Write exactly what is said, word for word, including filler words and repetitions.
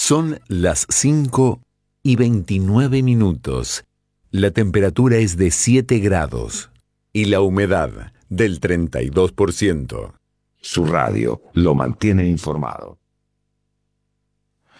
Son las cinco y veintinueve minutos. La temperatura es de siete grados y la humedad del treinta y dos por ciento. Su radio lo mantiene informado.